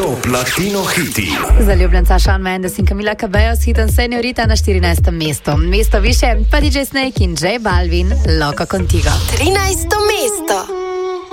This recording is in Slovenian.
Top Latino hiti. Zaljubljenca Shawn Mendes in Camila Cabello s hitom Señorita na 14. mestu. Mesto više pa DJ Snake in J Balvin, Loco Contigo. 13. mesto.